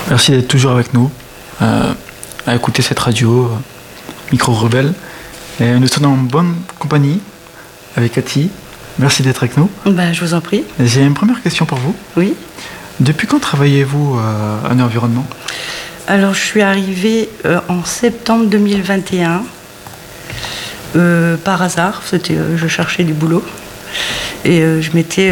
Merci d'être toujours avec nous, à écouter cette radio, Micro Rebelle. Et nous sommes en bonne compagnie avec Cathy. Merci d'être avec nous. Je vous en prie. J'ai une première question pour vous. Oui. Depuis quand travaillez-vous en environnement ? Alors, je suis arrivée en septembre 2021, par hasard. Je cherchais du boulot. Et je m'étais,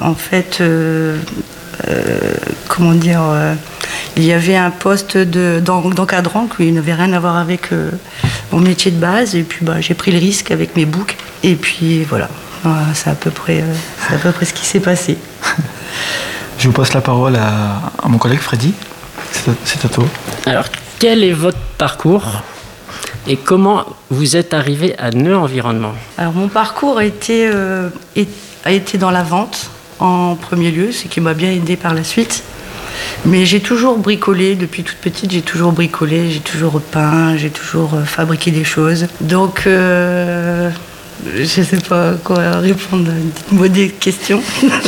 il y avait un poste d'encadrant qui n'avait rien à voir avec mon métier de base. Et puis, j'ai pris le risque avec mes boucs. Et puis, voilà. C'est à peu près ce qui s'est passé. Je vous passe la parole à mon collègue Freddy. C'est à toi. Alors, quel est votre parcours et comment vous êtes arrivé à Nœud Environnement ? Alors, mon parcours a été dans la vente en premier lieu, ce qui m'a bien aidé par la suite. Mais j'ai toujours bricolé, depuis toute petite, j'ai toujours bricolé, j'ai toujours peint, j'ai toujours fabriqué des choses. Donc, je ne sais pas quoi répondre. Dites-moi des questions.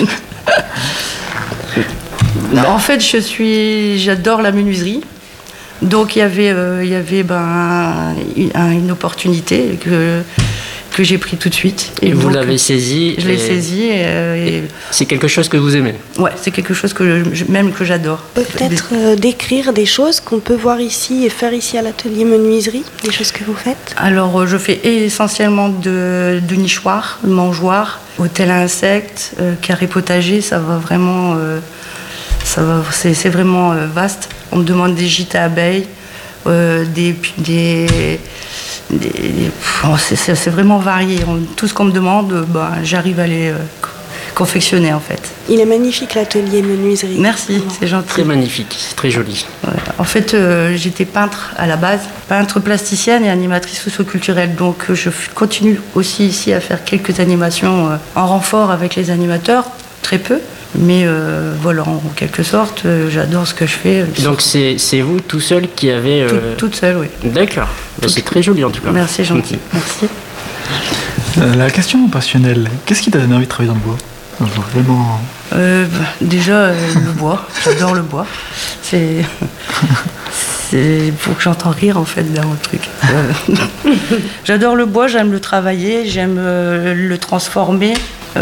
En fait, j'adore la menuiserie. Donc, il y avait une opportunité que j'ai pris tout de suite. Et vous l'avez saisie. Je l'ai saisie. Et c'est quelque chose que vous aimez. Ouais, c'est quelque chose que j'adore. Peut-être décrire des choses qu'on peut voir ici et faire ici à l'atelier menuiserie, des choses que vous faites. Alors, je fais essentiellement de nichoirs, de mangeoires, hôtel à insectes, carré potager. Ça va vraiment, c'est vraiment vaste. On me demande des gîtes à abeilles, c'est vraiment varié. Tout ce qu'on me demande, j'arrive à les confectionner en fait. Il est magnifique l'atelier menuiserie. Merci, c'est gentil. Très magnifique, c'est très joli. Ouais. En fait, j'étais peintre à la base, peintre plasticienne et animatrice socio-culturelle. Donc je continue aussi ici à faire quelques animations en renfort avec les animateurs, très peu. Mais voilà, en quelque sorte, j'adore ce que je fais. Donc c'est vous tout seul qui avez... Toute seule, oui. D'accord, c'est très joli en tout cas. Merci, gentil. Merci. La question passionnelle, qu'est-ce qui t'a donné envie de travailler dans le bois ? Vraiment... déjà, le bois, j'adore le bois. C'est pour que j'entends rire en fait dans le truc. J'adore le bois, j'aime le travailler, j'aime le transformer.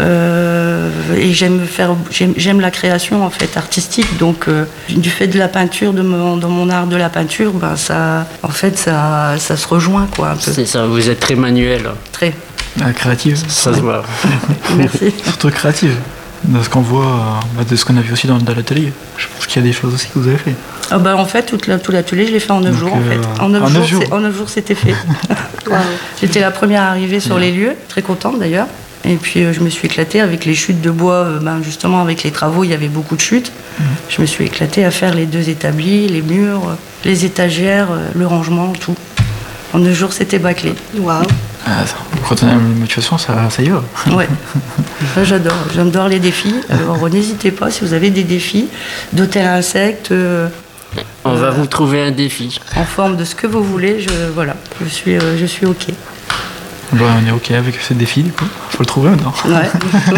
Et j'aime la création en fait artistique, donc du fait de la peinture, dans mon art de la peinture, ça se rejoint quoi un peu. C'est ça, vous êtes très manuel. Très. Créative. Ça se voit. Merci. Surtout créative. De ce qu'on voit, de ce qu'on a vu aussi dans l'atelier. Je pense qu'il y a des choses aussi que vous avez fait. En fait, tout l'atelier, je l'ai fait en 9 jours en fait. En 9 jours, c'était fait. Wow. J'étais la première arrivée sur les lieux, très contente d'ailleurs. Et puis je me suis éclatée avec les chutes de bois, justement avec les travaux, il y avait beaucoup de chutes. Je me suis éclatée à faire les 2 établis, les murs, les étagères, le rangement, tout. En 2 jours, c'était bâclé. Waouh. Quand on a une motivation, ça y va. Ouais, ça, j'adore les défis. Alors n'hésitez pas, si vous avez des défis d'hôtel à insectes... on va vous trouver un défi. En forme de ce que vous voulez, je suis OK. On est OK avec ce défi, du coup. Faut le trouver maintenant. Ouais.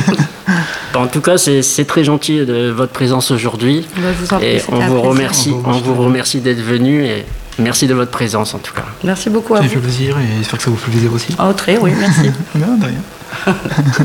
En tout cas, c'est très gentil de votre présence aujourd'hui. Je vous en prie, et on vous remercie d'être venu et merci de votre présence en tout cas. Merci beaucoup à vous. Ça fait plaisir et j'espère que ça vous fait plaisir aussi. Très, oui, merci. Non, de rien.